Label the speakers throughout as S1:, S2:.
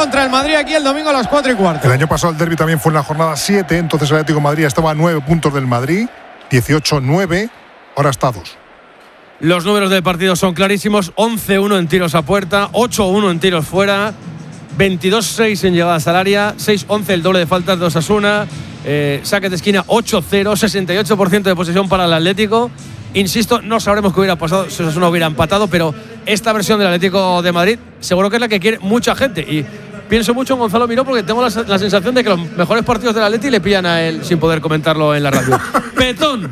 S1: contra el Madrid aquí el domingo a las 4:15.
S2: El año pasado el derbi también fue en la jornada 7, entonces el Atlético de Madrid estaba a 9 puntos del Madrid, 18-9, ahora está a 2.
S3: Los números del partido son clarísimos: 11-1 en tiros a puerta, 8-1 en tiros fuera, 22-6 en llegadas al área, 6-11 el doble de faltas de Osasuna, saques de esquina 8-0, 68% de posesión para el Atlético. Insisto, no sabremos qué hubiera pasado si Osasuna hubiera empatado, pero esta versión del Atlético de Madrid seguro que es la que quiere mucha gente. Y pienso mucho en Gonzalo Miró porque tengo la sensación de que los mejores partidos del Atleti le pillan a él sin poder comentarlo en la radio. Petón.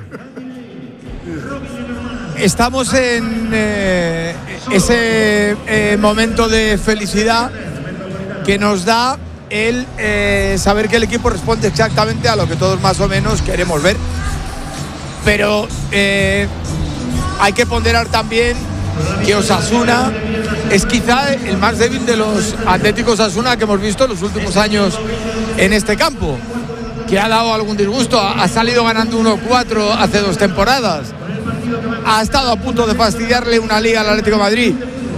S1: Estamos en ese momento de felicidad que nos da el saber que el equipo responde exactamente a lo que todos más o menos queremos ver. Pero hay que ponderar también que Osasuna es quizá el más débil de los Atléticos Osasuna que hemos visto en los últimos años en este campo, que ha dado algún disgusto. Ha salido ganando 1-4 hace 2 temporadas. Ha estado a punto de fastidiarle una liga al Atlético de Madrid.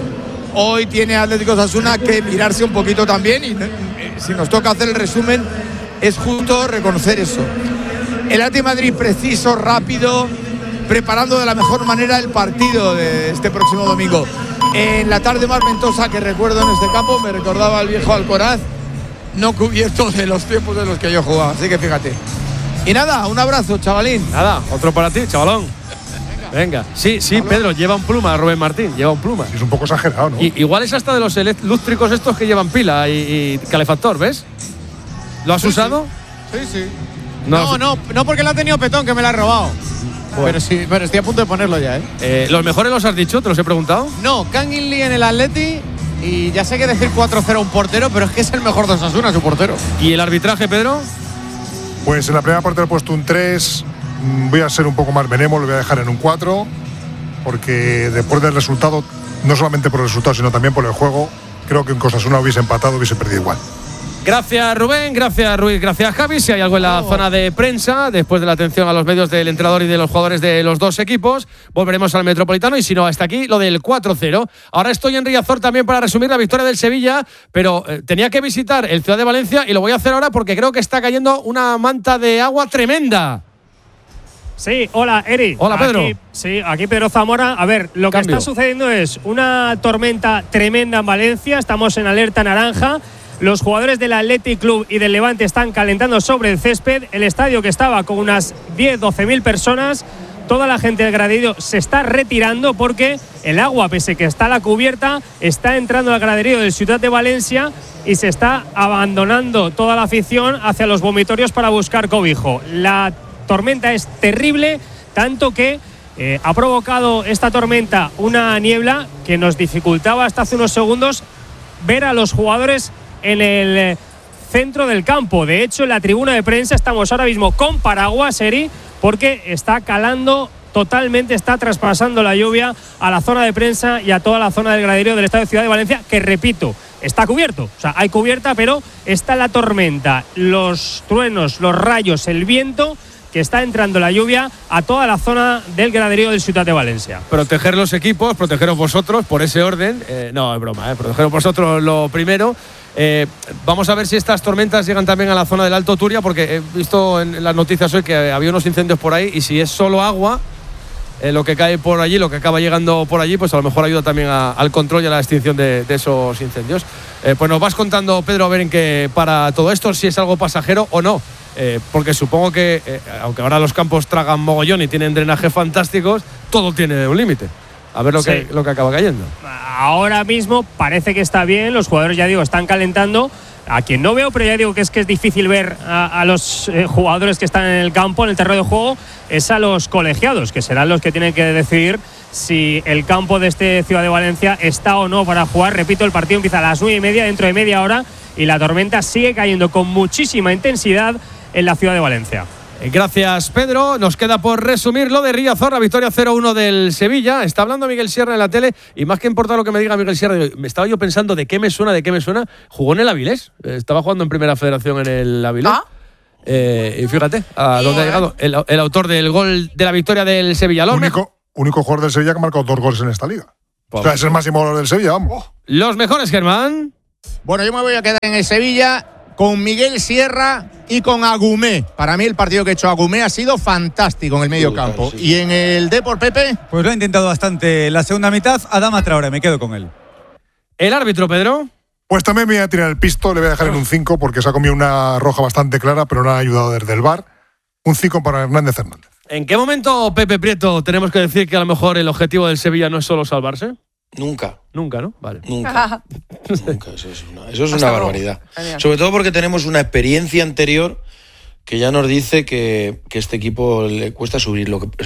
S1: Hoy tiene Atlético Osasuna que mirarse un poquito también, y si nos toca hacer el resumen es justo reconocer eso. El Atlético de Madrid preciso, rápido, preparando de la mejor manera el partido de este próximo domingo. En la tarde más ventosa que recuerdo en este campo me recordaba el viejo Alcoraz, no cubierto de los tiempos de los que yo jugaba, así que fíjate. Y nada, un abrazo, chavalín.
S3: Nada, otro para ti, chavalón. Venga. Sí, Pedro, lleva un pluma, Rubén Martín, lleva un pluma.
S2: Es un poco exagerado, ¿no?
S3: Igual es hasta de los eléctricos estos que llevan pila y calefactor, ¿ves? ¿Lo has usado?
S1: Sí. No, porque lo ha tenido Petón, que me lo ha robado. Bueno. Pero estoy a punto de ponerlo ya, ¿eh?
S3: ¿Los mejores los has dicho? ¿Te los he preguntado?
S1: No, Kangin Lee en el Atleti. Y ya sé que decir 4-0 a un portero, pero es que es el mejor de Osasuna, su portero.
S3: ¿Y el arbitraje, Pedro?
S2: Pues en la primera parte le he puesto un 3. Voy a ser un poco más benévolo, lo voy a dejar en un 4. Porque después del resultado, no solamente por el resultado, sino también por el juego, creo que en Osasuna hubiese empatado, hubiese perdido igual.
S3: Gracias Rubén, gracias Ruiz, gracias Javi. Si hay algo en la zona de prensa, después de la atención a los medios del entrenador y de los jugadores de los dos equipos, volveremos al Metropolitano, y si no, hasta aquí lo del 4-0. Ahora estoy en Riazor también para resumir la victoria del Sevilla, pero tenía que visitar el Ciudad de Valencia y lo voy a hacer ahora porque creo que está cayendo una manta de agua tremenda.
S4: Sí, hola Eri.
S3: Hola Pedro.
S4: Aquí Pedro Zamora. A ver, lo que está sucediendo es una tormenta tremenda en Valencia, estamos en alerta naranja. Los jugadores del Athletic Club y del Levante están calentando sobre el césped. El estadio, que estaba con unas 10-12.000 personas, toda la gente del graderío se está retirando porque el agua, pese que está a la cubierta, está entrando al graderío del Ciutat de Valencia y se está abandonando toda la afición hacia los vomitorios para buscar cobijo. La tormenta es terrible, tanto que ha provocado esta tormenta una niebla que nos dificultaba hasta hace unos segundos ver a los jugadores en el centro del campo. De hecho, en la tribuna de prensa estamos ahora mismo con paraguas, Eri, porque está calando totalmente, está traspasando la lluvia a la zona de prensa y a toda la zona del graderío del Estadio Ciudad de Valencia, que repito, está cubierto. O sea, hay cubierta, pero está la tormenta, los truenos, los rayos, el viento, que está entrando la lluvia a toda la zona del graderío del Ciutat de Valencia.
S3: Proteger los equipos, protegeros vosotros, por ese orden. No, es broma, protegeros vosotros lo primero. Vamos a ver si estas tormentas llegan también a la zona del Alto Turia, porque he visto en las noticias hoy que había unos incendios por ahí, y si es solo agua, lo que cae por allí, lo que acaba llegando por allí, pues a lo mejor ayuda también al control y a la extinción de esos incendios. Pues nos vas contando, Pedro, a ver en qué para todo esto, si es algo pasajero o no. Porque supongo que, aunque ahora los campos tragan mogollón y tienen drenajes fantásticos, todo tiene un límite. A ver lo que acaba cayendo.
S4: Ahora mismo parece que está bien, los jugadores, ya digo, están calentando. A quien no veo, pero ya digo que es difícil ver a los jugadores que están en el campo, en el terreno de juego, es a los colegiados, que serán los que tienen que decidir si el campo de este Ciudad de Valencia está o no para jugar. Repito, el partido empieza a las 9:30, dentro de media hora, y la tormenta sigue cayendo con muchísima intensidad en la Ciudad de Valencia.
S3: Gracias, Pedro. Nos queda por resumir lo de Riazor, la victoria 0-1 del Sevilla. Está hablando Miguel Sierra en la tele, y más que importa lo que me diga Miguel Sierra, me estaba yo pensando de qué me suena. Jugó en el Avilés, estaba jugando en Primera Federación en el Avilés. Y fíjate a dónde ha llegado el autor del gol de la victoria del Sevilla.
S2: Único jugador del Sevilla que ha marcado 2 goles en esta liga. O sea, es el máximo goleador del Sevilla, vamos.
S3: Los mejores, Germán.
S5: Bueno, yo me voy a quedar en el Sevilla con Miguel Sierra y con Agumé. Para mí el partido que ha hecho Agumé ha sido fantástico en el medio campo. Sí. ¿Y en el Depor, Pepe?
S6: Pues lo ha intentado bastante la segunda mitad. Adama Traoré, me quedo con él.
S3: ¿El árbitro, Pedro?
S2: Pues también me voy a tirar el pisto, le voy a dejar en un 5 porque se ha comido una roja bastante clara, pero no ha ayudado desde el VAR. Un 5 para Hernández Hernández.
S3: ¿En qué momento, Pepe Prieto, tenemos que decir que a lo mejor el objetivo del Sevilla no es solo salvarse?
S7: Nunca.
S3: Nunca, ¿no? Vale.
S7: Nunca. Nunca. Eso es una barbaridad. Sobre todo porque tenemos una experiencia anterior que ya nos dice que este equipo le cuesta subir.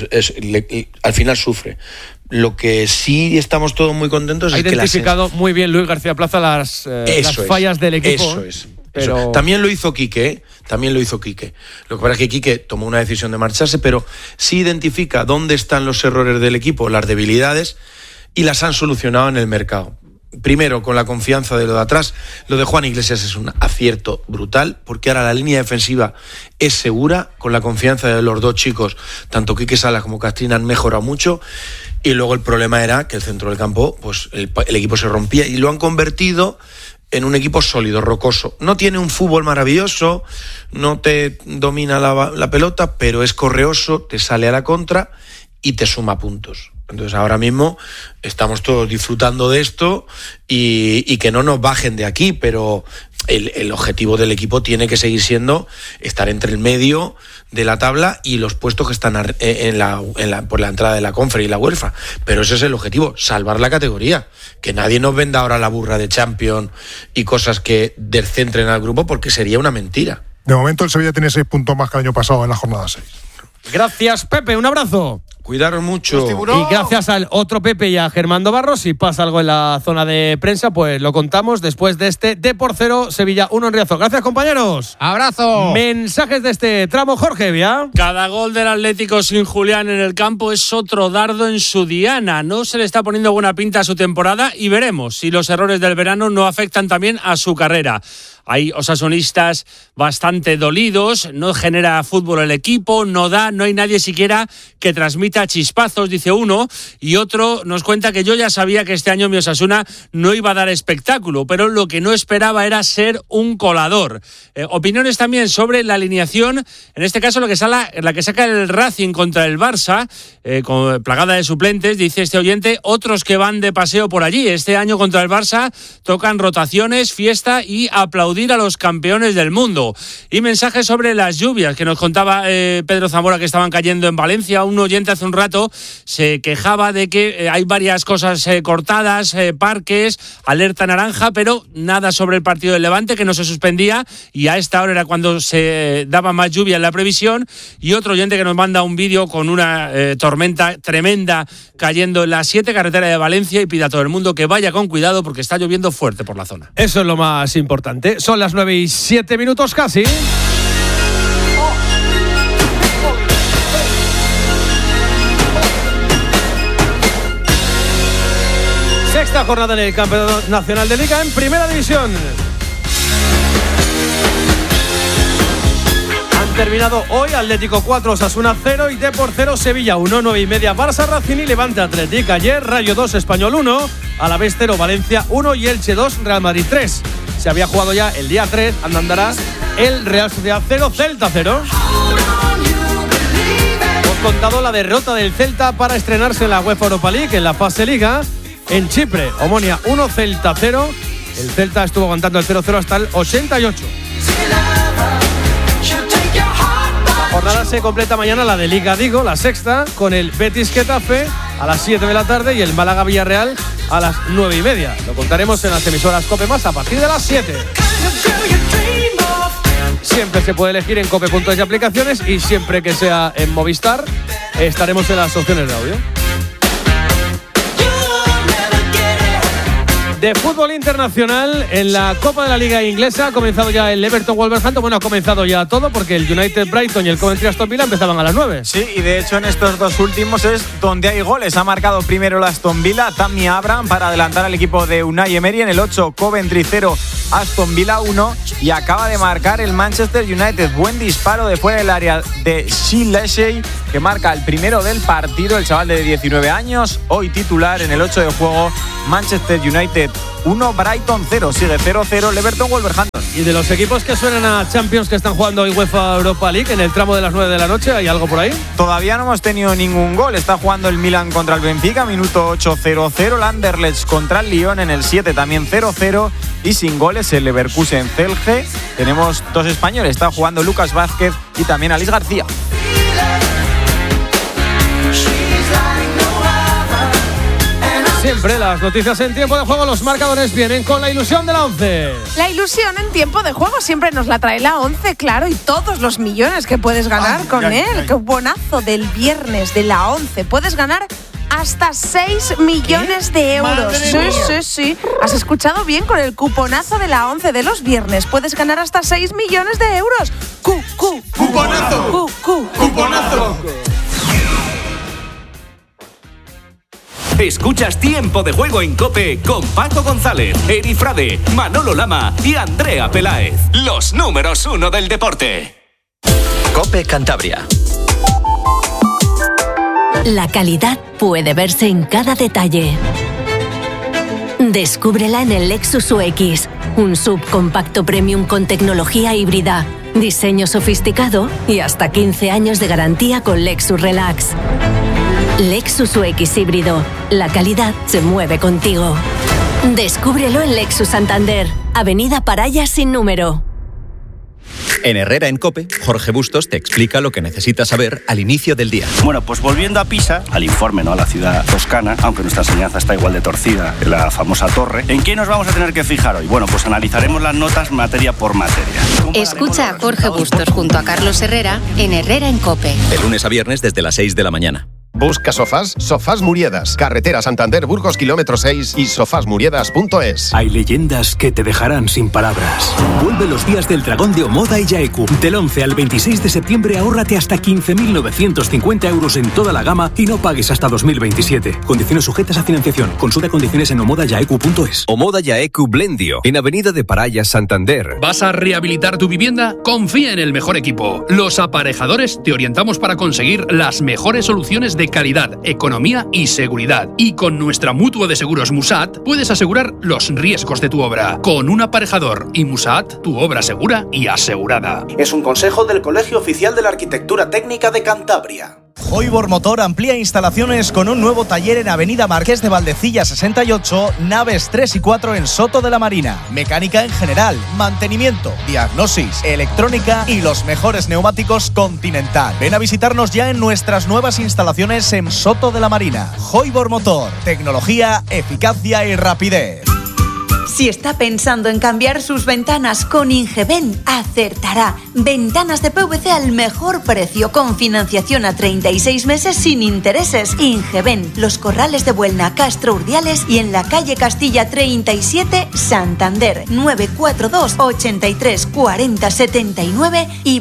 S7: Al final sufre. Lo que sí estamos todos muy contentos es que...
S3: Ha identificado muy bien Luis García Plaza las fallas del equipo.
S7: Eso es. Pero... También lo hizo Quique, Lo que pasa es que Quique tomó una decisión de marcharse, pero sí identifica dónde están los errores del equipo, las debilidades, y las han solucionado en el mercado. Primero, con la confianza de lo de atrás. Lo de Juan Iglesias es un acierto brutal, porque ahora la línea defensiva es segura, con la confianza de los dos chicos, tanto Quique Salas como Castrina han mejorado mucho, y luego el problema era que el centro del campo, pues el equipo se rompía, y lo han convertido en un equipo sólido, rocoso. No tiene un fútbol maravilloso, no te domina la pelota, pero es correoso, te sale a la contra y te suma puntos. Entonces ahora mismo estamos todos disfrutando de esto y que no nos bajen de aquí, pero el objetivo del equipo tiene que seguir siendo estar entre el medio de la tabla y los puestos que están por la entrada de la Confer y la UEFA. Pero ese es el objetivo, salvar la categoría. Que nadie nos venda ahora la burra de Champions y cosas que descentren al grupo, porque sería una mentira.
S2: De momento el Sevilla tiene 6 puntos más que el año pasado en la jornada 6.
S3: Gracias, Pepe, un abrazo.
S7: Cuidaros mucho.
S3: Y gracias al otro Pepe y a Germán Barros. Si pasa algo en la zona de prensa, pues lo contamos después de este Depor 0, Sevilla 1 en Riazor. Gracias, compañeros.
S5: ¡Abrazo!
S3: Mensajes de este tramo, Jorge Vía.
S4: Cada gol del Atlético sin Julián en el campo es otro dardo en su diana. No se le está poniendo buena pinta a su temporada y veremos si los errores del verano no afectan también a su carrera. Hay osasunistas bastante dolidos, no genera fútbol el equipo, no hay nadie siquiera que transmita chispazos, dice uno, y otro nos cuenta que yo ya sabía que este año mi Osasuna no iba a dar espectáculo, pero lo que no esperaba era ser un colador. Opiniones también sobre la alineación, en este caso la que saca el Racing contra el Barça, con plagada de suplentes, dice este oyente, otros que van de paseo por allí. Este año contra el Barça tocan rotaciones, fiesta y aplaudir a los campeones del mundo. Y mensajes sobre las lluvias que nos contaba Pedro Zamora que estaban cayendo en Valencia. Un oyente hace un rato se quejaba de que hay varias cosas cortadas, parques, alerta naranja, pero nada sobre el partido del Levante, que no se suspendía, y a esta hora era cuando se daba más lluvia en la previsión. Y otro oyente que nos manda un vídeo con una tormenta tremenda cayendo en la 7 carretera de Valencia, y pide a todo el mundo que vaya con cuidado porque está lloviendo fuerte por la zona.
S3: Eso es lo más importante. Son las 9:07 casi. Sexta jornada en el Campeonato Nacional de Liga en Primera División. Han terminado hoy Atlético 4, Osasuna 0 y Depor 0, Sevilla 1, 9:30 Barça, Racing y Levante Atlético. Ayer Rayo 2, Español 1, Alavés 0, Valencia 1 y Elche 2, Real Madrid 3. Se había jugado ya el día 3, andará el Real Sociedad 0, Celta 0. Hemos contado la derrota del Celta para estrenarse en la UEFA Europa League en la fase Liga en Chipre. Omonia 1, Celta 0. El Celta estuvo aguantando el 0-0 hasta el 88. La jornada se completa mañana, la de Liga Digo, la sexta, con el Betis Getafe a las 7 de la tarde y el Málaga Villarreal a las 9:30. Lo contaremos en las emisoras COPE Más a partir de las 7. Siempre se puede elegir en cope.es y aplicaciones, y siempre que sea en Movistar estaremos en las opciones de audio. De fútbol internacional, en la Copa de la Liga Inglesa ha comenzado ya el Everton-Wolverhampton. Bueno, ha comenzado ya todo porque el United-Brighton y el Coventry-Aston Villa empezaban a las 9.
S8: Sí, y de hecho en estos dos últimos es donde hay goles. Ha marcado primero el Aston Villa, Tammy Abraham, para adelantar al equipo de Unai Emery. En el 8, Coventry 0, Aston Villa 1. Y acaba de marcar el Manchester United. Buen disparo de fuera del área de Shea Lachey, que marca el primero del partido, el chaval de 19 años, hoy titular en el 8 de juego. Manchester United 1, Brighton 0, sigue 0-0 el Everton Wolverhampton.
S3: Y de los equipos que suenan a Champions que están jugando hoy UEFA Europa League en el tramo de las 9 de la noche, ¿hay algo por ahí?
S8: Todavía no hemos tenido ningún gol. Está jugando el Milan contra el Benfica, minuto 8, 0-0. El Anderlecht contra el Lyon en el 7, también 0-0. Y sin goles el Leverkusen Celje. Tenemos dos españoles. Está jugando Lucas Vázquez y también Alice García.
S3: Siempre las noticias en tiempo de juego, los marcadores vienen con la ilusión de la 11.
S9: La ilusión en tiempo de juego siempre nos la trae la 11, claro, y todos los millones que puedes ganar con él. Cuponazo del viernes de la 11. Puedes ganar hasta 6 millones de euros. Sí. Has escuchado bien, con el cuponazo de la 11 de los viernes. Puedes ganar hasta 6 millones de euros.
S1: Cuponazo. Cuponazo.
S10: Escuchas Tiempo de Juego en COPE con Paco González, Eri Frade, Manolo Lama y Andrea Peláez. Los números 1 del deporte.
S11: COPE Cantabria.
S12: La calidad puede verse en cada detalle. Descúbrela en el Lexus UX, un SUV compacto premium con tecnología híbrida, diseño sofisticado y hasta 15 años de garantía con Lexus Relax. Lexus UX híbrido. La calidad se mueve contigo. Descúbrelo en Lexus Santander, Avenida Paraya sin número.
S11: En Herrera en COPE, Jorge Bustos te explica lo que necesitas saber al inicio del día.
S13: Bueno, pues volviendo a Pisa, al informe, ¿no? A la ciudad toscana, aunque nuestra enseñanza está igual de torcida que la famosa torre. ¿En qué nos vamos a tener que fijar hoy? Bueno, pues analizaremos las notas materia por materia.
S14: Escucha a Jorge Bustos junto a Carlos Herrera en Herrera en COPE.
S11: De lunes a viernes desde las 6 de la mañana.
S15: Busca sofás, Sofás Muriedas, carretera Santander Burgos kilómetro 6 y sofasmuriedas.es.
S16: Hay leyendas que te dejarán sin palabras. Vuelve los días del dragón de Omoda y Yaeku. Del 11 al 26 de septiembre ahórrate hasta 15.950 euros en toda la gama y no pagues hasta 2027. Condiciones sujetas a financiación. Consulta condiciones en omodayaeku.es.
S17: Omoda Yaeku Blendio, en Avenida de Paraya, Santander.
S18: ¿Vas a rehabilitar tu vivienda? Confía en el mejor equipo. Los Aparejadores te orientamos para conseguir las mejores soluciones de calidad, economía y seguridad. Y con nuestra mutua de seguros Musat puedes asegurar los riesgos de tu obra. Con un aparejador y Musat, tu obra segura y asegurada.
S19: Es un consejo del Colegio Oficial de la Arquitectura Técnica de Cantabria.
S20: Hoibor Motor amplía instalaciones con un nuevo taller en Avenida Marqués de Valdecilla 68, naves 3 y 4 en Soto de la Marina. Mecánica en general, mantenimiento, diagnosis, electrónica y los mejores neumáticos Continental. Ven a visitarnos ya en nuestras nuevas instalaciones en Soto de la Marina. Hoibor Motor, tecnología, eficacia y rapidez.
S21: Si está pensando en cambiar sus ventanas con Ingeben, acertará. Ventanas de PVC al mejor precio, con financiación a 36 meses sin intereses. Ingeben, Los Corrales de Buelna, Castro Urdiales y en la calle Castilla 37, Santander. 942 83 40 79 y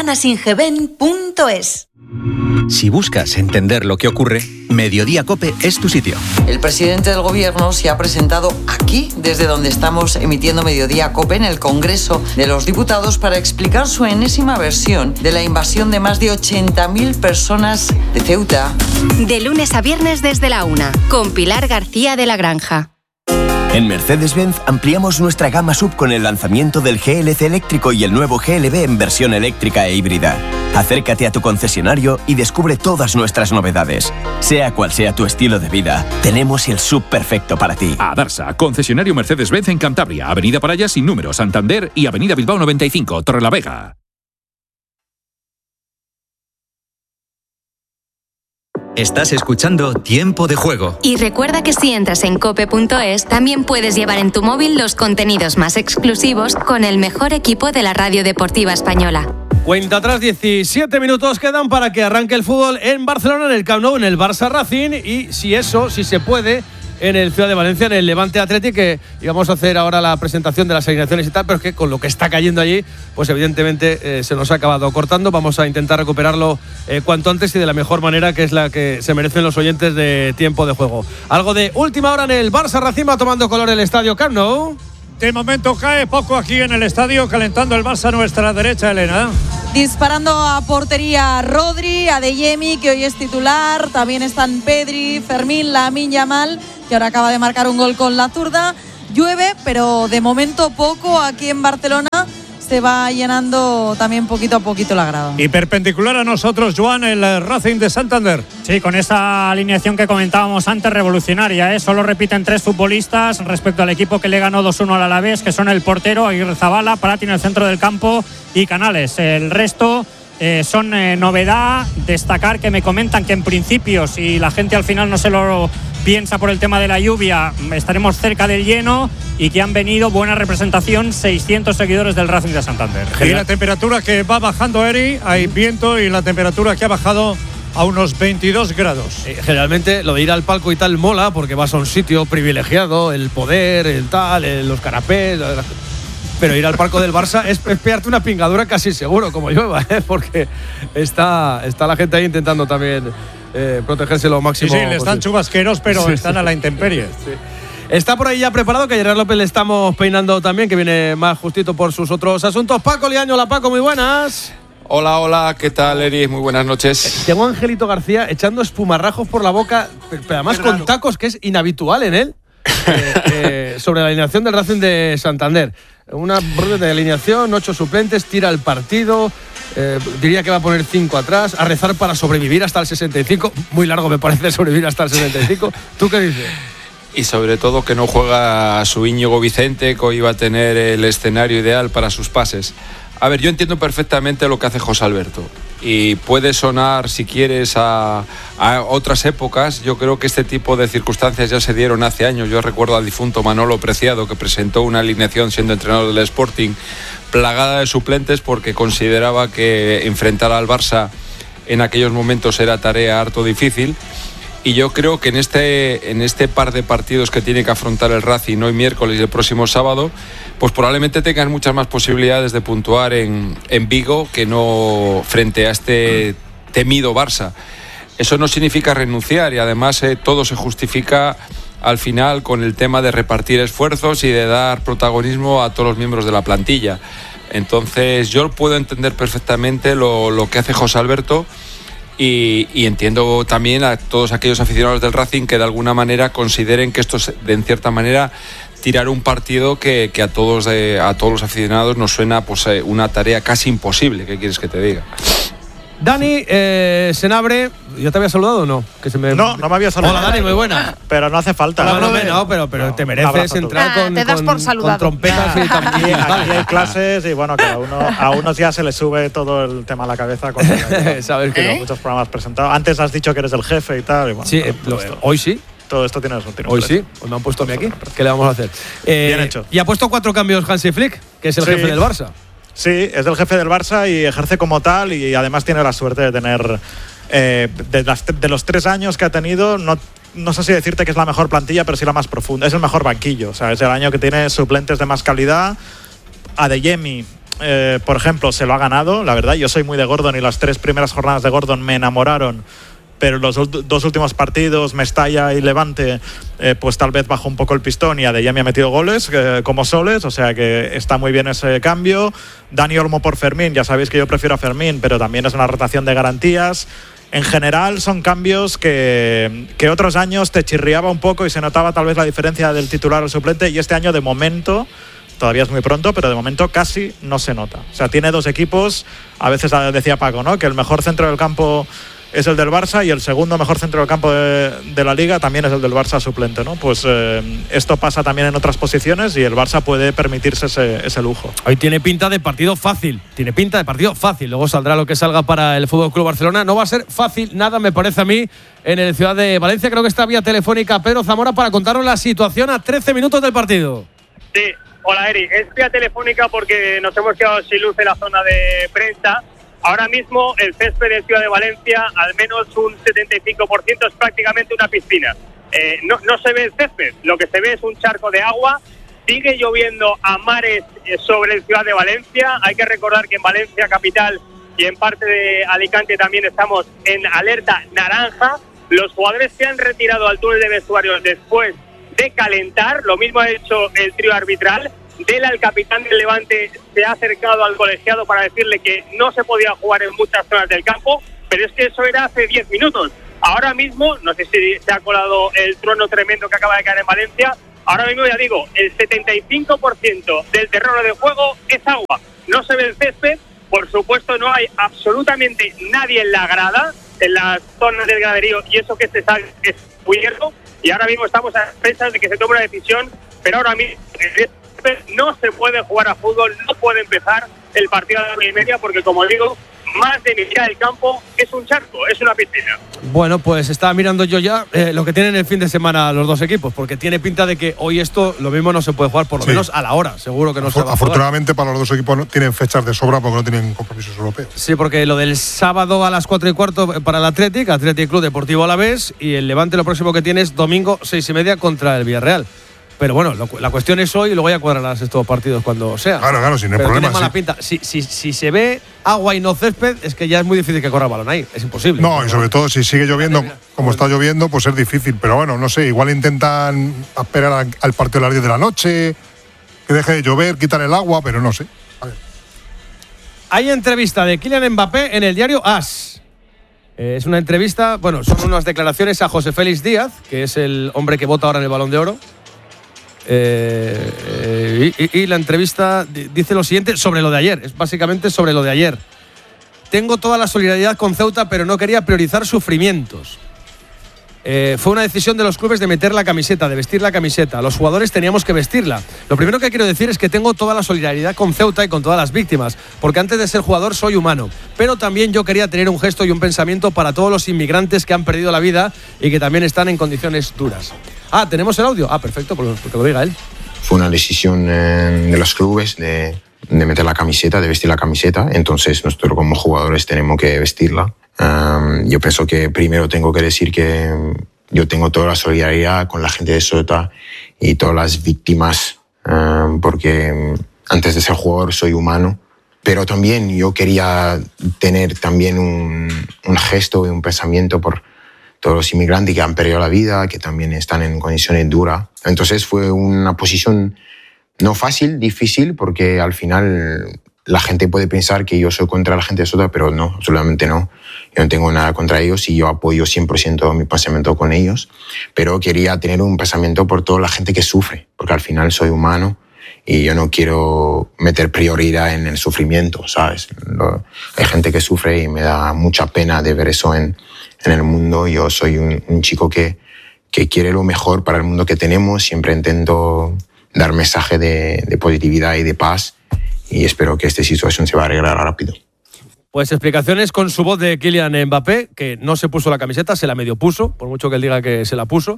S21: ventanasingeben.es.
S11: Si buscas entender lo que ocurre, Mediodía COPE es tu sitio.
S22: El presidente del gobierno se ha presentado aquí, desde donde estamos emitiendo Mediodía COPE, en el Congreso de los Diputados, para explicar su enésima versión de la invasión de más de 80.000 personas de Ceuta.
S14: De lunes a viernes desde la 1, con Pilar García de la Granja.
S23: En Mercedes-Benz ampliamos nuestra gama SUV con el lanzamiento del GLC eléctrico y el nuevo GLB en versión eléctrica e híbrida. Acércate a tu concesionario y descubre todas nuestras novedades. Sea cual sea tu estilo de vida, tenemos el SUV perfecto para ti.
S24: Adarsa, concesionario Mercedes-Benz en Cantabria, Avenida Paraya sin número, Santander y Avenida Bilbao 95, Torrelavega.
S11: Estás escuchando Tiempo de Juego.
S14: Y recuerda que si entras en cope.es, también puedes llevar en tu móvil los contenidos más exclusivos con el mejor equipo de la radio deportiva española.
S3: Cuenta atrás, 17 minutos quedan para que arranque el fútbol en Barcelona, en el Camp Nou, en el Barça Racing, y si se puede, en el Ciudad de Valencia, en el Levante Athletic, que íbamos a hacer ahora la presentación de las alineaciones y tal, pero es que con lo que está cayendo allí, pues evidentemente se nos ha acabado cortando. Vamos a intentar recuperarlo cuanto antes y de la mejor manera, que es la que se merecen los oyentes de Tiempo de Juego. Algo de última hora en el Barça Racing, va tomando color el estadio Camp Nou.
S25: De momento cae poco aquí en el estadio, calentando el Barça a nuestra derecha, Elena.
S2: disparando a portería Rodri, Adeyemi, que hoy es titular. También están Pedri, Fermín, Lamine Yamal, que ahora acaba de marcar un gol con la zurda. Llueve, pero de momento poco aquí en Barcelona. Se va llenando también poquito a poquito la grada.
S5: Y perpendicular a nosotros, Joan, el Racing de Santander.
S4: Sí, con esa alineación que comentábamos antes, revolucionaria, ¿eh? Solo repiten 3 futbolistas respecto al equipo que le ganó 2-1 al Alavés, que son el portero Aguirrezabala, Prati en el centro del campo y Canales. El resto son novedad. Destacar que me comentan que en principio, si la gente al final no se lo piensa por el tema de la lluvia, estaremos cerca del lleno y que han venido, buena representación, 600 seguidores del Racing de Santander.
S5: Y la temperatura que va bajando, Eri, hay viento y la temperatura que ha bajado a unos 22 grados.
S3: Generalmente lo de ir al palco y tal mola porque vas a un sitio privilegiado, el poder, el tal, los canapés. Pero ir al palco del Barça es pegarte una pingadura casi seguro, como llueva, porque está la gente ahí intentando también protegerse lo máximo.
S5: Sí, les dan chubasqueros, pero están a la intemperie.
S3: Sí. Está por ahí ya preparado, que a Gerard López le estamos peinando también, que viene más justito por sus otros asuntos. Paco Liaño, hola Paco, muy buenas.
S6: Hola, ¿qué tal, Eri? Muy buenas noches.
S3: Tengo a Angelito García echando espumarrajos por la boca, pero además con tacos, que es inhabitual en él, sobre la alineación del Racing de Santander. Una breve de alineación, 8 suplentes, tira el partido, diría que va a poner 5 atrás, a rezar para sobrevivir hasta el 65. Muy largo me parece sobrevivir hasta el 65. ¿Tú qué dices?
S6: Y sobre todo que no juega su Íñigo Vicente, que hoy va a tener el escenario ideal para sus pases. A ver, yo entiendo perfectamente lo que hace José Alberto y puede sonar, si quieres, a otras épocas. Yo creo que este tipo de circunstancias ya se dieron hace años. Yo recuerdo al difunto Manolo Preciado, que presentó una alineación siendo entrenador del Sporting plagada de suplentes porque consideraba que enfrentar al Barça en aquellos momentos era tarea harto difícil. Y yo creo que en este par de partidos que tiene que afrontar el Racing hoy miércoles y el próximo sábado, pues probablemente tengan muchas más posibilidades de puntuar en Vigo que no frente a este temido Barça. Eso no significa renunciar y además todo se justifica al final con el tema de repartir esfuerzos y de dar protagonismo a todos los miembros de la plantilla. Entonces yo puedo entender perfectamente lo que hace José Alberto. Y entiendo también a todos aquellos aficionados del Racing que de alguna manera consideren que esto es, en cierta manera, tirar un partido que a todos los aficionados nos suena pues una tarea casi imposible. ¿Qué quieres que te diga?
S3: Dani Senabre, ¿ya te había saludado o no?
S7: No me había saludado.
S3: Hola Dani, muy buena.
S7: Pero no hace falta.
S3: No, pero te mereces entrar con trompetas y también.
S7: Aquí hay clases y bueno, a unos ya se les sube todo el tema a la cabeza. Sabes que muchos programas presentados. Antes has dicho que eres el jefe y tal. Y bueno,
S3: sí, hoy sí.
S7: Todo esto tiene
S3: hoy sí, pues me han puesto a mí aquí. ¿Qué le vamos a hacer?
S7: Bien hecho.
S3: Y ha puesto 4 cambios Hansi Flick, que es el jefe del Barça.
S7: Sí, es el jefe del Barça y ejerce como tal y además tiene la suerte de tener, de los 3 años que ha tenido, no sé si decirte que es la mejor plantilla, pero sí la más profunda, es el mejor banquillo, o sea, es el año que tiene suplentes de más calidad. Adeyemi, por ejemplo, se lo ha ganado, la verdad, yo soy muy de Gordon y las 3 primeras jornadas de Gordon me enamoraron. Pero los 2 últimos partidos, Mestalla y Levante, pues tal vez bajó un poco el pistón y Adeyemi ha metido goles como soles, o sea que está muy bien ese cambio. Dani Olmo por Fermín, ya sabéis que yo prefiero a Fermín, pero también es una rotación de garantías. En general son cambios que otros años te chirriaba un poco y se notaba tal vez la diferencia del titular al suplente, y este año de momento, todavía es muy pronto, pero de momento casi no se nota. O sea, tiene 2 equipos, a veces decía Paco, ¿no?, que el mejor centro del campo es el del Barça y el segundo mejor centro del campo de la Liga también es el del Barça suplente, ¿no? Pues esto pasa también en otras posiciones y el Barça puede permitirse ese lujo.
S3: Hoy tiene pinta de partido fácil, luego saldrá lo que salga para el FC Barcelona. No va a ser fácil nada, me parece a mí, en el Ciudad de Valencia. Creo que está vía telefónica Pedro Zamora para contarnos la situación a 13 minutos del partido.
S4: Sí, hola Eri, es vía telefónica porque nos hemos quedado sin luz en la zona de prensa. Ahora mismo el césped de Ciudad de Valencia, al menos un 75% es prácticamente una piscina. No se ve el césped, lo que se ve es un charco de agua. Sigue lloviendo a mares sobre el Ciudad de Valencia. Hay que recordar que en Valencia capital y en parte de Alicante también estamos en alerta naranja. Los jugadores se han retirado al túnel de vestuarios después de calentar. Lo mismo ha hecho el trío arbitral. Dela, el capitán del Levante, se ha acercado al colegiado para decirle que no se podía jugar en muchas zonas del campo, pero es que eso era hace 10 minutos. Ahora mismo, no sé si se ha colado el trueno tremendo que acaba de caer en Valencia, ahora mismo ya digo, el 75% del terreno de juego es agua. No se ve el césped, por supuesto no hay absolutamente nadie en la grada, en las zonas del graderío, y eso que se sale es cubierto, y ahora mismo estamos a expensas de que se tome una decisión, pero ahora mismo no se puede jugar a fútbol, no puede empezar el partido a las 9:30 porque, como digo, más de mitad del campo es un charco, es una piscina.
S3: Bueno, pues estaba mirando yo ya lo que tienen el fin de semana los dos equipos, porque tiene pinta de que hoy esto lo mismo no se puede jugar, por lo menos a la hora, seguro que no se va a jugar.
S1: Afortunadamente para los dos equipos no tienen fechas de sobra porque no tienen compromisos europeos.
S3: Sí, porque lo del sábado a las 4:15 para el Athletic Club Deportivo Alavés, y el Levante lo próximo que tiene es domingo 6:30 contra el Villarreal. Pero bueno, la cuestión es hoy y luego ya cuadrarás estos partidos cuando sea.
S1: Claro, sin
S3: pero
S1: problema.
S3: Tiene mala pinta. Si se ve agua y no césped, es que ya es muy difícil que corra el balón ahí. Es imposible.
S1: No, y sobre todo si sigue lloviendo como está lloviendo, pues es difícil. Pero bueno, no sé, igual intentan esperar al partido a las 10 de la noche, que deje de llover, quitar el agua, pero no sé. A ver.
S3: Hay entrevista de Kylian Mbappé en el diario AS. Es una entrevista, bueno, son unas declaraciones a José Félix Díaz, que es el hombre que vota ahora en el Balón de Oro. Y la entrevista dice lo siguiente sobre lo de ayer, es básicamente sobre lo de ayer. Tengo toda la solidaridad con Ceuta, pero no quería priorizar sufrimientos. Fue una decisión de los clubes de meter la camiseta, de vestir la camiseta. Los jugadores teníamos que vestirla. Lo primero que quiero decir es que tengo toda la solidaridad con Ceuta y con todas las víctimas, porque antes de ser jugador soy humano. Pero también yo quería tener un gesto y un pensamiento para todos los inmigrantes que han perdido la vida y que también están en condiciones duras. ¿Tenemos el audio? Perfecto, porque lo diga él.
S8: Fue una decisión de los clubes de meter la camiseta, de vestir la camiseta. Entonces nosotros como jugadores tenemos que vestirla. Yo pienso que primero tengo que decir que yo tengo toda la solidaridad con la gente de Ceuta y todas las víctimas, porque antes de ser jugador soy humano. Pero también yo quería tener también un gesto y un pensamiento por todos los inmigrantes que han perdido la vida, que también están en condiciones duras. Entonces fue una posición no fácil, difícil, porque al final la gente puede pensar que yo soy contra la gente de Ceuta, pero no, absolutamente no. Yo no tengo nada contra ellos y yo apoyo 100% mi pensamiento con ellos, pero quería tener un pensamiento por toda la gente que sufre, porque al final soy humano y yo no quiero meter prioridad en el sufrimiento, ¿sabes? Hay gente que sufre y me da mucha pena de ver eso en el mundo. Yo soy un chico que quiere lo mejor para el mundo que tenemos, siempre intento dar mensaje de positividad y de paz y espero que esta situación se va a arreglar rápido.
S3: Pues explicaciones con su voz de Kylian Mbappé, que no se puso la camiseta, se la medio puso, por mucho que él diga que se la puso.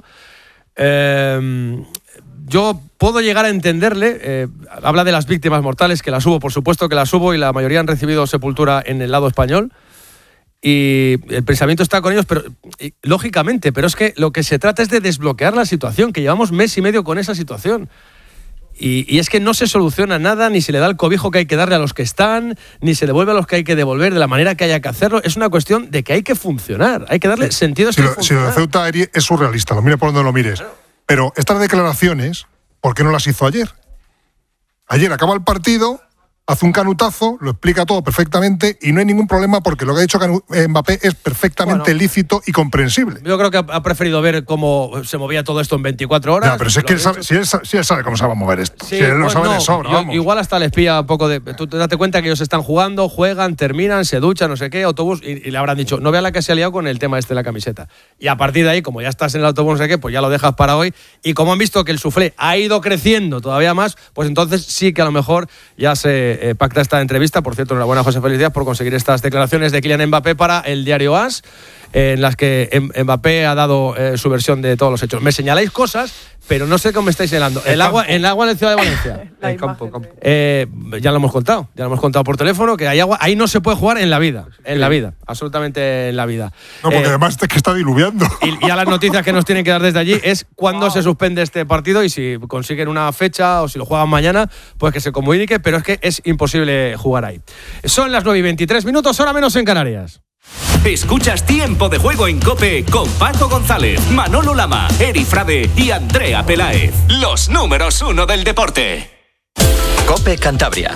S3: Yo puedo llegar a entenderle, habla de las víctimas mortales, que las hubo, por supuesto que las hubo, y la mayoría han recibido sepultura en el lado español. Y el pensamiento está con ellos, pero lógicamente, pero es que lo que se trata es de desbloquear la situación, que llevamos mes y medio con esa situación. Y es que no se soluciona nada, ni se le da el cobijo que hay que darle a los que están, ni se devuelve a los que hay que devolver de la manera que haya que hacerlo. Es una cuestión de que hay que funcionar, hay que darle sentido a
S1: si lo de Ceuta es surrealista, lo mires por donde lo mires. Pero estas declaraciones, ¿por qué no las hizo ayer? Ayer acaba el partido, hace un canutazo, lo explica todo perfectamente y no hay ningún problema porque lo que ha dicho Mbappé es perfectamente lícito y comprensible.
S3: Yo creo que ha preferido ver cómo se movía todo esto en 24 horas.
S1: No, pero si es que él sabe cómo se va a mover esto. Sí, si él lo sabe de sobra, vamos.
S3: Igual hasta les pilla un poco de... Tú te date cuenta que ellos están jugando, juegan, terminan, se duchan, no sé qué, autobús, y le habrán dicho, no vea la que se ha liado con el tema de la camiseta. Y a partir de ahí, como ya estás en el autobús, no sé qué, pues ya lo dejas para hoy. Y como han visto que el suflé ha ido creciendo todavía más, pues entonces sí que a lo mejor ya se pacta esta entrevista. Por cierto, enhorabuena a José Félix Díaz por conseguir estas declaraciones de Kylian Mbappé para el diario AS, en las que Mbappé ha dado su versión de todos los hechos. Me señaláis cosas, pero no sé cómo me estáis señalando. El agua en la ciudad de Valencia.
S2: El campo.
S3: Ya lo hemos contado por teléfono, que hay agua. Ahí no se puede jugar en la vida, absolutamente en la vida.
S1: No, porque además es que está diluviando.
S3: Y a las noticias que nos tienen que dar desde allí es cuándo se suspende este partido y si consiguen una fecha o si lo juegan mañana, pues que se comunique, pero es que es imposible jugar ahí. Son las 9:23, hora menos en Canarias.
S16: Escuchas Tiempo de Juego en COPE con Paco González, Manolo Lama, Eri Frade y Andrea Peláez. Los números 1 del deporte.
S11: COPE Cantabria.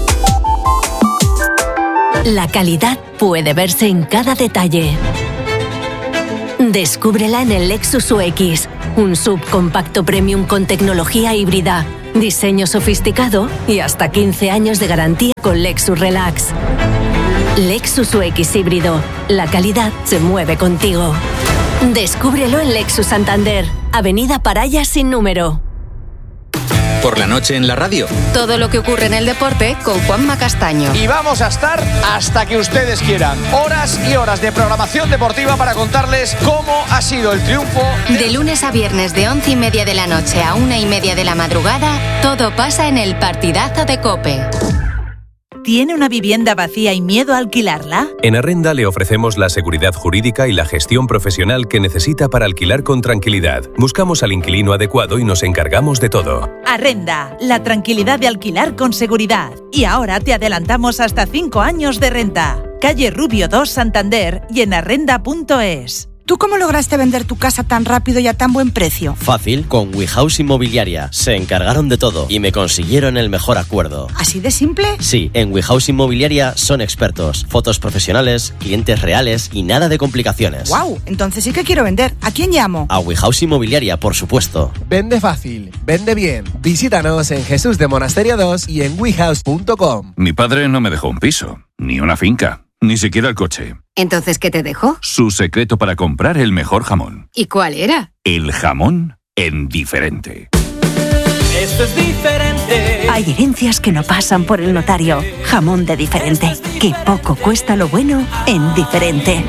S9: La calidad puede verse en cada detalle. Descúbrela en el Lexus UX, un subcompacto premium con tecnología híbrida, diseño sofisticado y hasta 15 años de garantía con Lexus Relax. Lexus UX híbrido, la calidad se mueve contigo. Descúbrelo en Lexus Santander, Avenida Paraya sin número.
S11: Por la noche en la radio.
S14: Todo lo que ocurre en el deporte con Juanma Castaño.
S10: Y vamos a estar hasta que ustedes quieran. Horas y horas de programación deportiva para contarles cómo ha sido el triunfo.
S14: De lunes a viernes de 11:30 de la noche a 1:30 de la madrugada, todo pasa en el partidazo de COPE.
S12: ¿Tiene una vivienda vacía y miedo a alquilarla?
S17: En Arrenda le ofrecemos la seguridad jurídica y la gestión profesional que necesita para alquilar con tranquilidad. Buscamos al inquilino adecuado y nos encargamos de todo.
S12: Arrenda, la tranquilidad de alquilar con seguridad. Y ahora te adelantamos hasta 5 años de renta. Calle Rubio 2, Santander y en arrenda.es.
S13: ¿Tú cómo lograste vender tu casa tan rápido y a tan buen precio?
S25: Fácil, con WeHouse Inmobiliaria. Se encargaron de todo y me consiguieron el mejor acuerdo.
S13: ¿Así de simple?
S25: Sí, en WeHouse Inmobiliaria son expertos. Fotos profesionales, clientes reales y nada de complicaciones.
S13: ¡Wow! Entonces sí que quiero vender. ¿A quién llamo?
S25: A WeHouse Inmobiliaria, por supuesto.
S26: Vende fácil, vende bien. Visítanos en Jesús de Monasterio 2 y en wehouse.com.
S24: Mi padre no me dejó un piso, ni una finca, ni siquiera el coche.
S14: ¿Entonces qué te dejó?
S24: Su secreto para comprar el mejor jamón.
S14: ¿Y cuál era?
S24: El jamón en diferente.
S13: Esto es diferente.
S9: Hay herencias que no pasan por el notario. Jamón de diferente. Que poco cuesta lo bueno en diferente.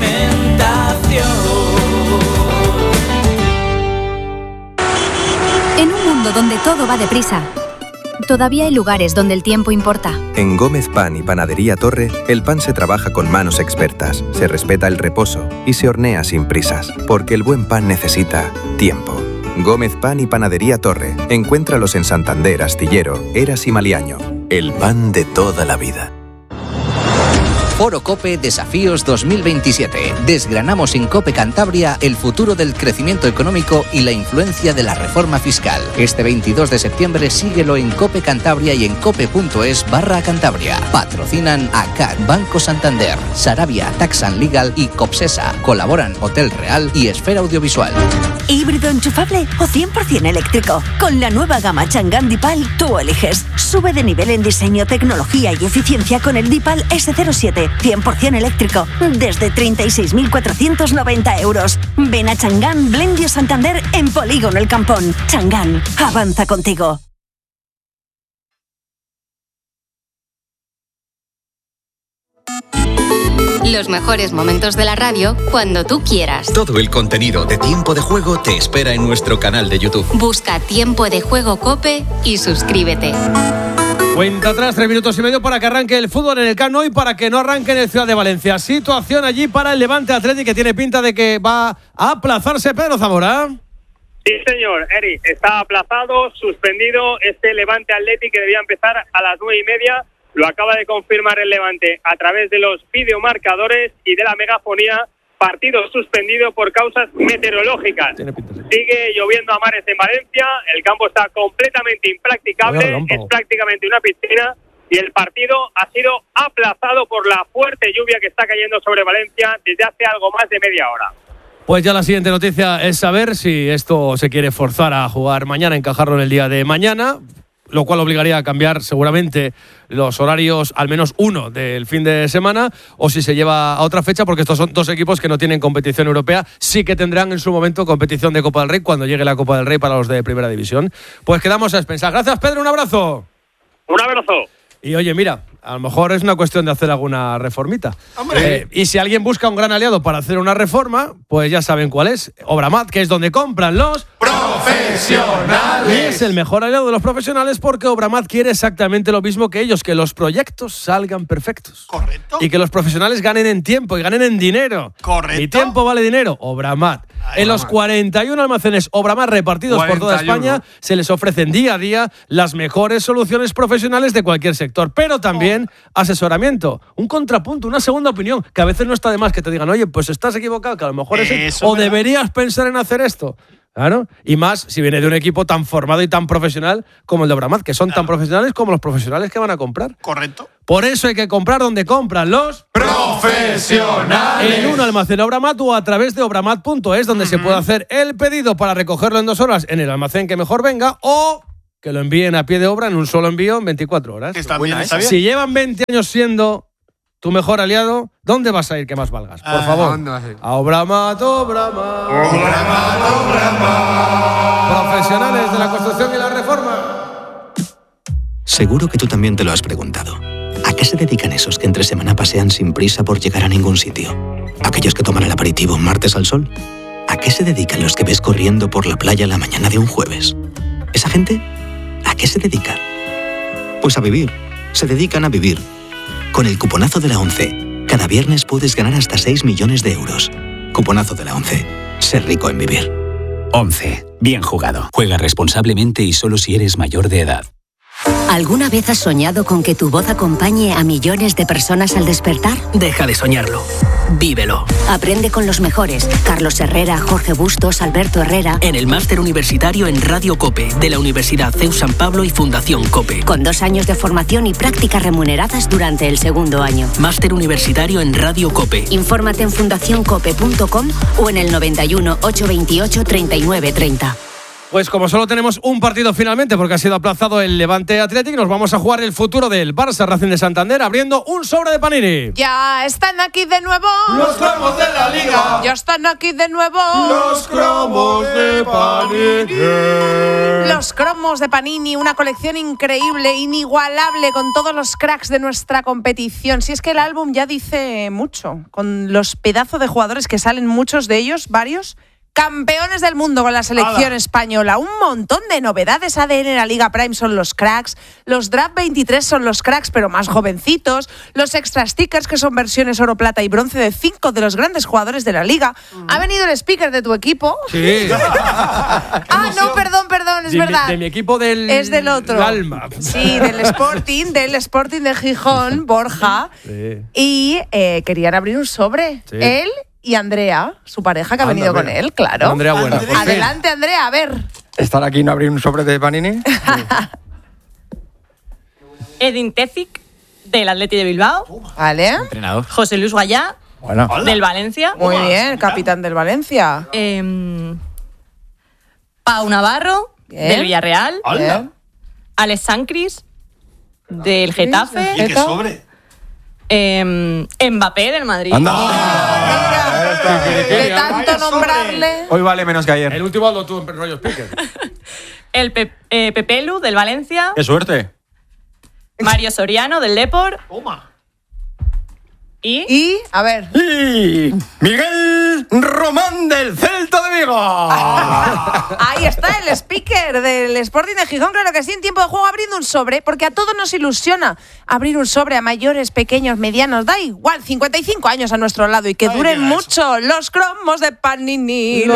S14: En un mundo donde todo va deprisa, todavía hay lugares donde el tiempo importa.
S27: En Gómez Pan y Panadería Torre, el pan se trabaja con manos expertas, se respeta el reposo y se hornea sin prisas, porque el buen pan necesita tiempo. Gómez Pan y Panadería Torre. Encuéntralos en Santander, Astillero, Eras y Maliaño. El pan de toda la vida.
S11: Foro COPE Desafíos 2027. Desgranamos en COPE Cantabria el futuro del crecimiento económico y la influencia de la reforma fiscal. Este 22 de septiembre síguelo en COPE Cantabria y en cope.es/Cantabria. Patrocinan ACAD, Banco Santander, Sarabia, Taxan Legal y Copsesa. Colaboran Hotel Real y Esfera Audiovisual.
S9: ¿Híbrido enchufable o 100% eléctrico? Con la nueva gama Chang'an Dipal, tú eliges. Sube de nivel en diseño, tecnología y eficiencia con el Dipal S07, 100% eléctrico, desde 36.490 euros. Ven a Chang'an Blendio Santander en Polígono El Campón. Chang'an, avanza contigo.
S14: Los mejores momentos de la radio cuando tú quieras.
S11: Todo el contenido de Tiempo de Juego te espera en nuestro canal de YouTube.
S14: Busca Tiempo de Juego COPE y suscríbete.
S3: Cuenta atrás, 3 minutos y medio para que arranque el fútbol en el Camp Nou y para que no arranque en el Ciudad de Valencia. Situación allí para el Levante Athletic, que tiene pinta de que va a aplazarse. Pedro Zamora.
S4: Sí, señor, Eri, está aplazado, suspendido este Levante Athletic que debía empezar a las 9:30. Lo acaba de confirmar el Levante a través de los videomarcadores y de la megafonía. Partido suspendido por causas meteorológicas. Sigue lloviendo a mares en Valencia, el campo está completamente impracticable, es prácticamente una piscina y el partido ha sido aplazado por la fuerte lluvia que está cayendo sobre Valencia desde hace algo más de media hora.
S3: Pues ya la siguiente noticia es saber si esto se quiere forzar a jugar mañana, encajarlo en el día de mañana, lo cual obligaría a cambiar seguramente los horarios, al menos uno del fin de semana, o si se lleva a otra fecha, porque estos son dos equipos que no tienen competición europea, sí que tendrán en su momento competición de Copa del Rey cuando llegue la Copa del Rey para los de Primera División. Pues quedamos a expensas. Gracias, Pedro, un abrazo.
S4: Un abrazo.
S3: Y oye, mira, a lo mejor es una cuestión de hacer alguna reformita.
S1: ¡Hombre!
S3: Y si alguien busca un gran aliado para hacer una reforma, pues ya saben cuál es. Obramat, que es donde compran los profesionales. Y es el mejor aliado de los profesionales porque Obramat quiere exactamente lo mismo que ellos, que los proyectos salgan perfectos.
S1: Correcto.
S3: Y que los profesionales ganen en tiempo y ganen en dinero.
S1: Correcto.
S3: Mi tiempo vale dinero. Obramat. En los 41 almacenes Obramat repartidos por toda España se les ofrecen día a día las mejores soluciones profesionales de cualquier sector, pero también asesoramiento, un contrapunto, una segunda opinión, que a veces no está de más que te digan, oye, pues estás equivocado, que a lo mejor es o deberías pensar en hacer esto. Claro, y más si viene de un equipo tan formado y tan profesional como el de Obramat, que son tan profesionales como los profesionales que van a comprar.
S15: Correcto.
S3: Por eso hay que comprar donde compran los
S15: profesionales.
S3: En un almacén Obramat o a través de obramat.es, donde se puede hacer el pedido para recogerlo en 2 horas en el almacén que mejor venga o que lo envíen a pie de obra en un solo envío en 24 horas.
S15: Está bien.
S3: Si llevan 20 años siendo tu mejor aliado, ¿dónde vas a ir que más valgas? Por favor. A Obramat. Profesionales de la construcción y la reforma.
S18: Seguro que tú también te lo has preguntado. ¿A qué se dedican esos que entre semana pasean sin prisa por llegar a ningún sitio? ¿Aquellos que toman el aperitivo un martes al sol? ¿A qué se dedican los que ves corriendo por la playa la mañana de un jueves? ¿Esa gente? ¿A qué se dedica? Pues a vivir. Se dedican a vivir. Con el cuponazo de la ONCE, cada viernes puedes ganar hasta 6 millones de euros. Cuponazo de la ONCE. Ser rico en vivir.
S16: ONCE. Bien jugado. Juega responsablemente y solo si eres mayor de edad.
S14: ¿Alguna vez has soñado con que tu voz acompañe a millones de personas al despertar?
S16: Deja de soñarlo. Vívelo.
S14: Aprende con los mejores. Carlos Herrera, Jorge Bustos, Alberto Herrera.
S16: En el máster universitario en Radio COPE de la Universidad CEU San Pablo y Fundación COPE.
S14: Con 2 años de formación y prácticas remuneradas durante el 2º año.
S16: Máster universitario en Radio COPE.
S14: Infórmate en fundacioncope.com o en el 91 828 3930.
S3: Pues como solo tenemos un partido finalmente, porque ha sido aplazado el Levante Athletic, nos vamos a jugar el futuro del Barça Racing de Santander abriendo un sobre de Panini.
S19: Ya están aquí de nuevo
S15: los cromos de la Liga.
S19: Ya están aquí de nuevo
S15: los cromos de Panini.
S19: Los cromos de Panini, una colección increíble, inigualable, con todos los cracks de nuestra competición. Si es que el álbum ya dice mucho, con los pedazos de jugadores que salen, muchos de ellos, varios campeones del mundo con la selección española. Un montón de novedades. ADN en la Liga Prime son los cracks. Los Draft 23 son los cracks, pero más jovencitos. Los extra stickers, que son versiones oro, plata y bronce de 5 de los grandes jugadores de la Liga. ¿Ha venido el speaker de tu equipo?
S3: Sí.
S19: No, perdón, es verdad.
S3: De mi equipo
S19: es del otro.
S3: Alma.
S19: Sí, del Sporting de Gijón, Borja.
S3: Sí.
S19: Y querían abrir un sobre.
S3: Sí.
S19: Él y Andrea, su pareja que ha venido con él, claro.
S3: Andrea buena.
S19: Adelante, Andrea, a ver.
S20: ¿Estar aquí y no abrir un sobre de Panini?
S21: Edin Tezic, del Atleti de Bilbao.
S19: Vale.
S20: Entrenador.
S21: José Luis Guayá, del Valencia.
S19: Muy bien, capitán del Valencia.
S21: Pau Navarro,
S19: Bien.
S21: del Villarreal.
S19: Bien.
S21: Alex Sancris, del Getafe.
S15: ¿Y qué sobre?
S21: Mbappé, del Madrid.
S19: De tanto nombrarle.
S20: Hoy vale menos que ayer.
S3: El último lo tuvo en rollo speaker.
S21: El Pepelu, del Valencia.
S20: ¡Qué suerte!
S21: Mario Soriano, del Depor.
S15: Toma.
S19: Y, a ver.
S20: Y Miguel Román, del Celta de Vigo.
S19: Ahí está el speaker del Sporting de Gijón, claro que sí, en tiempo de juego abriendo un sobre, porque a todos nos ilusiona abrir un sobre, a mayores, pequeños, medianos, da igual, 55 años a nuestro lado y que duren mucho los cromos de Panini.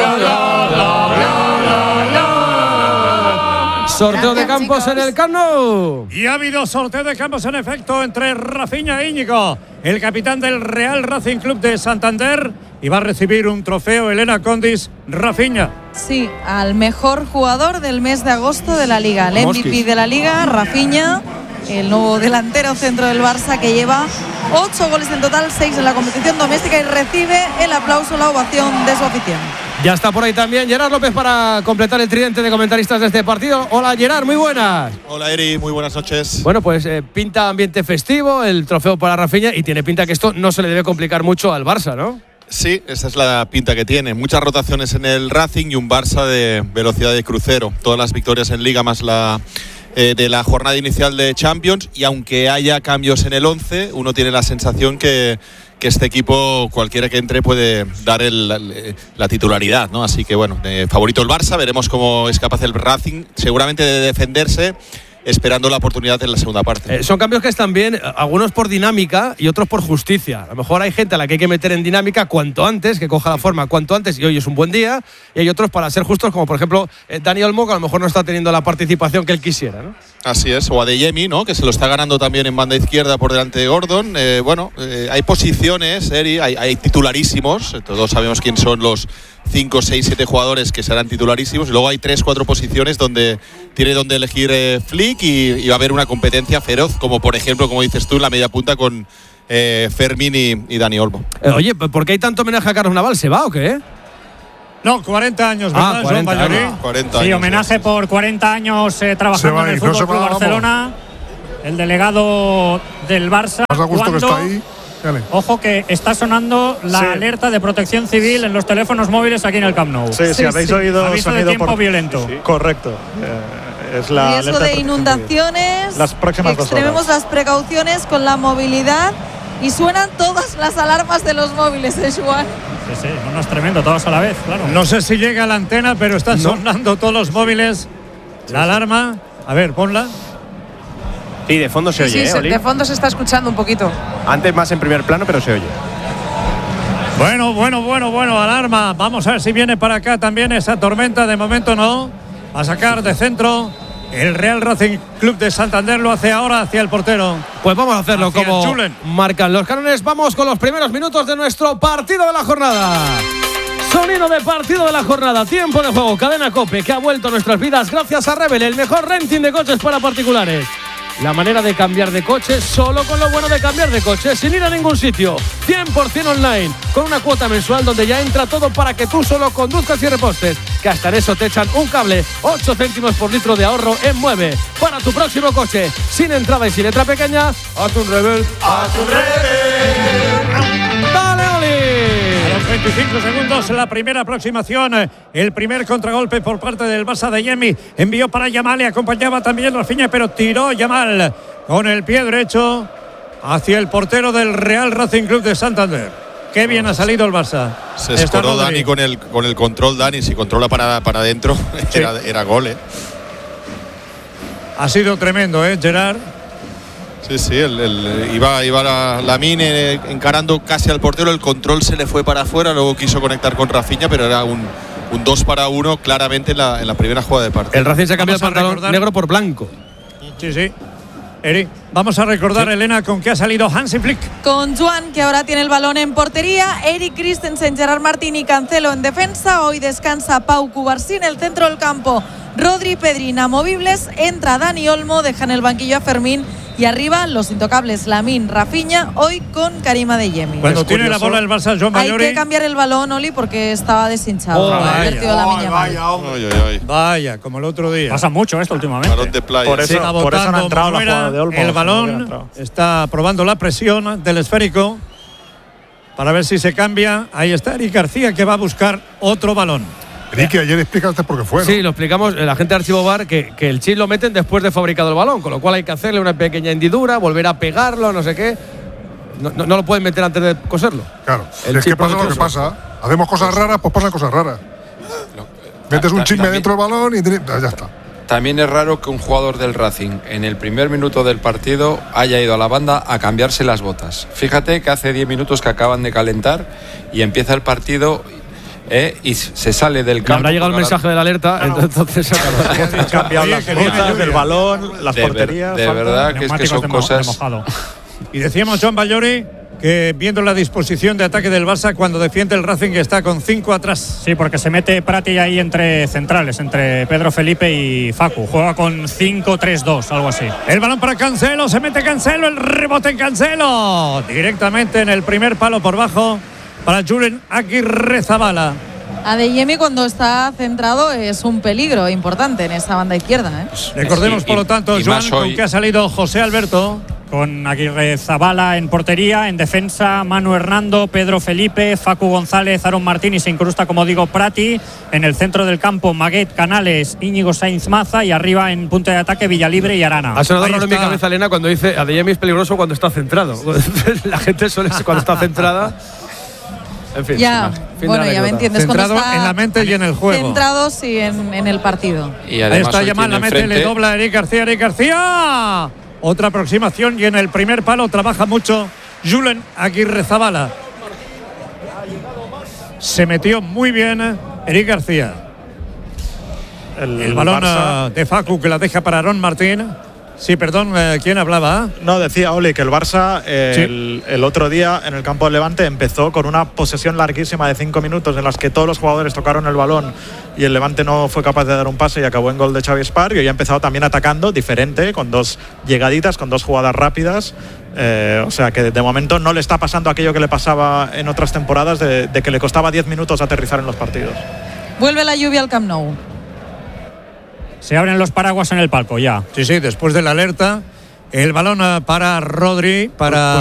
S3: Sorteo de campos en el Camp Nou.
S5: Y ha habido sorteo de campos en efecto entre Rafinha e Íñigo, el capitán del Real Racing Club de Santander, y va a recibir un trofeo Elena Condis. Rafinha.
S2: Sí, al mejor jugador del mes de agosto de la Liga. El MVP de la Liga, Rafinha, el nuevo delantero centro del Barça, que lleva 8 goles en total, 6 en la competición doméstica, y recibe el aplauso, la ovación de su afición.
S3: Ya está por ahí también Gerard López para completar el tridente de comentaristas de este partido. Hola Gerard, muy buenas.
S22: Hola Eri, muy buenas noches.
S3: Bueno, pues pinta ambiente festivo, el trofeo para Rafinha, y tiene pinta que esto no se le debe complicar mucho al Barça, ¿no?
S22: Sí, esa es la pinta que tiene. Muchas rotaciones en el Racing y un Barça de velocidad de crucero. Todas las victorias en Liga más la de la jornada inicial de Champions, y aunque haya cambios en el 11, uno tiene la sensación que este equipo, cualquiera que entre, puede dar la titularidad, ¿no? Así que bueno, favorito el Barça, veremos cómo es capaz el Racing, seguramente de defenderse, esperando la oportunidad en la segunda parte.
S3: Son cambios que están bien, algunos por dinámica y otros por justicia. A lo mejor hay gente a la que hay que meter en dinámica cuanto antes, que coja la forma cuanto antes, y hoy es un buen día, y hay otros para ser justos, como por ejemplo Dani Olmo, que a lo mejor no está teniendo la participación que él quisiera, ¿no?
S22: Así es, o Adeyemi, ¿no? Que se lo está ganando también en banda izquierda por delante de Gordon. Hay posiciones, Eri, hay titularísimos, todos sabemos quién son los 5, 6, 7 jugadores que serán titularísimos. Y luego hay 3, 4 posiciones donde tiene donde elegir Flick y va a haber una competencia feroz, como por ejemplo, como dices tú, en la media punta con Fermín y Dani Olmo.
S3: Oye, ¿por qué hay tanto homenaje a Carlos Naval? ¿Se va o qué?
S5: No, 40 años, ¿verdad?
S22: 40
S5: 40
S4: sí, homenaje por 40 años trabajando en el Fútbol Club Barcelona. El delegado del Barça.
S1: Más a gusto que está ahí. Dale.
S4: Ojo que está sonando la alerta de protección civil en los teléfonos móviles aquí en el Camp Nou.
S6: Sí, habéis oído
S4: aviso de tiempo violento.
S6: Sí. Correcto. Es la
S2: riesgo de inundaciones.
S6: Las próximas 2 horas.
S2: Extrememos las precauciones con la movilidad y suenan todas las alarmas de los móviles, Juan.
S4: Sí, no es tremendo, todos a la vez, claro.
S5: No sé si llega a la antena, pero están sonando todos los móviles. La alarma. A ver, ponla.
S6: Sí, de fondo se oye,
S19: Oli. De fondo se está escuchando un poquito.
S6: Antes más en primer plano, pero se oye.
S5: Bueno, alarma. Vamos a ver si viene para acá también esa tormenta. De momento no. A sacar de centro. El Real Racing Club de Santander lo hace ahora hacia el portero.
S3: Pues vamos a hacerlo
S5: hacia
S3: como
S5: Julen.
S3: Marcan los cánones. Vamos con los primeros minutos de nuestro partido de la jornada. Sonido de partido de la jornada. Tiempo de juego. Cadena COPE, que ha vuelto a nuestras vidas gracias a Rebel, el mejor renting de coches para particulares. La manera de cambiar de coche solo con lo bueno de cambiar de coche, sin ir a ningún sitio. 100% online, con una cuota mensual donde ya entra todo para que tú solo conduzcas y repostes. Que hasta en eso te echan un cable. 8 céntimos por litro de ahorro en Mueve. Para tu próximo coche, sin entrada y sin letra pequeña, haz un Rebel.
S15: ¡A tu Rebel!
S3: ¡Dale, Oli!
S5: A los 25 segundos, la primera aproximación. El primer contragolpe por parte del Barça de Yemi. Envió para Yamal y acompañaba también Rafinha, pero tiró Yamal con el pie derecho hacia el portero del Real Racing Club de Santander. Qué bien ha salido el Barça.
S22: Se escoró Dani con el control. Dani, si controla para adentro, sí. era gol.
S5: Ha sido tremendo, Gerard.
S22: Sí, iba Lamine encarando casi al portero, el control se le fue para afuera, luego quiso conectar con Rafinha, pero era un 2-1 claramente en la primera jugada de partido.
S3: El Racing se ha cambiado el pantalón negro por blanco.
S5: Sí. Eri, vamos a recordar, Elena, con qué ha salido Hansi Flick.
S2: Con Juan, que ahora tiene el balón en portería, Eric Christensen, Gerard Martín y Cancelo en defensa. Hoy descansa Pau Cubarsí en el centro del campo. Rodri, Pedri inamovibles. Entra Dani Olmo, deja en el banquillo a Fermín. Y arriba los intocables Lamine, Rafinha, hoy con Karim Adeyemi.
S5: Cuando tiene la bola el Barça, Joan Ballori.
S2: Hay que cambiar el balón, Oli, porque estaba deshinchado.
S5: Vaya, como el otro día.
S4: Pasa mucho esto últimamente.
S22: Balón de playa.
S6: Por eso no ha entrado la jugada de Olmo.
S5: El balón está probando la presión del esférico para ver si se cambia. Ahí está Eric García, que va a buscar otro balón.
S1: Ricky, ayer explicaste por qué fue, ¿no?
S3: Sí, lo explicamos, la gente de Archivo VAR, que el chip lo meten después de fabricado el balón, con lo cual hay que hacerle una pequeña hendidura, volver a pegarlo, no sé qué. No lo pueden meter antes de coserlo.
S1: Claro, es que pasa lo que pasa. Hacemos cosas raras, pues pasan cosas raras. Metes un chisme dentro del balón y ya está.
S7: También es raro que un jugador del Racing en el primer minuto del partido haya ido a la banda a cambiarse las botas. Fíjate que hace 10 minutos que acaban de calentar y empieza el partido y se sale del campo.
S3: Habrá llegado el mensaje de la alerta, entonces
S6: han cambiado las botas del balón, las porterías.
S7: De verdad que es que son cosas.
S5: Y decíamos, Joan Ballori, que viendo la disposición de ataque del Barça cuando defiende el Racing, que está con 5 atrás.
S4: Sí, porque se mete Prati ahí entre centrales, entre Pedro Felipe y Facu. Juega con 5-3-2, algo así.
S5: El balón para Cancelo, se mete Cancelo, el rebote en Cancelo. Directamente en el primer palo por bajo para Julen Aguirrezabala.
S2: Adeyemi, cuando está centrado, es un peligro importante en esa banda izquierda.
S5: Recordemos, por lo tanto, Joan, con que ha salido José Alberto.
S4: Con Aguirrezabala en portería, en defensa Manu Hernando, Pedro Felipe, Facu González, Aaron Martín y se incrusta, como digo, Prati. En el centro del campo, Maguet, Canales, Íñigo Sainz Maza y arriba en punto de ataque Villalibre y Arana.
S3: Ha sonado raro en mi cabeza, Elena, cuando dice Adeyemi es peligroso cuando está centrado. La gente suele ser cuando está centrada. En fin,
S2: ya, bueno, ya me entiendes.
S5: Centrado
S2: cuando está
S5: en la mente y en el juego.
S2: Centrado, sí, en el partido.
S7: Y
S5: ahí está Yamal, la mete, le dobla Eric García. Otra aproximación y en el primer palo trabaja mucho Julen Aguirrezabala. Se metió muy bien Eric García. El balón de Facu, que la deja para Aaron Martín. Sí, perdón, ¿quién hablaba?
S6: No, decía Oli que el Barça el otro día en el campo del Levante empezó con una posesión larguísima de 5 minutos en las que todos los jugadores tocaron el balón y el Levante no fue capaz de dar un pase y acabó en gol de Xavi Espar, y hoy ha empezado también atacando diferente, con 2 llegaditas, con 2 jugadas rápidas. O sea que de momento no le está pasando aquello que le pasaba en otras temporadas de que le costaba 10 minutos aterrizar en los partidos.
S2: Vuelve la lluvia al Camp Nou.
S4: Se abren los paraguas en el palco ya.
S5: Sí, después de la alerta. El balón para Rodri, para